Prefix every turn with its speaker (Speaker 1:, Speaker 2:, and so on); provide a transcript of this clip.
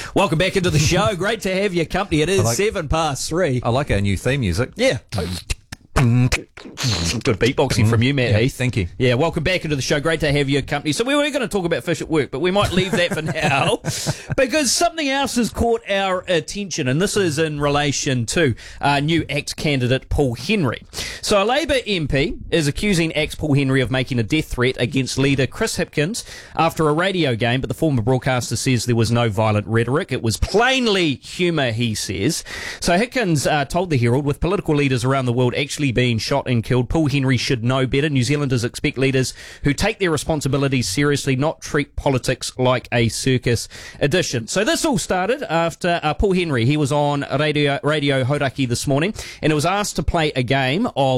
Speaker 1: Welcome back into the show. Great to have your company. It is 3:07.
Speaker 2: I like our new theme music.
Speaker 1: Yeah. Good beatboxing from you, Matt Heath.
Speaker 2: Thank you.
Speaker 1: Yeah, welcome back into the show. Great to have your company. So we were going to talk about fish at work, but we might leave that for now because something else has caught our attention, and this is in relation to new ACT candidate Paul Henry. So a Labour MP is accusing ACT Paul Henry of making a death threat against leader Chris Hipkins after a radio game, but the former broadcaster says there was no violent rhetoric. It was plainly humour, he says. So Hipkins told the Herald, with political leaders around the world actually being shot and killed, Paul Henry should know better. New Zealanders expect leaders who take their responsibilities seriously, not treat politics like a circus edition. So this all started after Paul Henry, he was on Radio Hauraki this morning, and it was asked to play a game of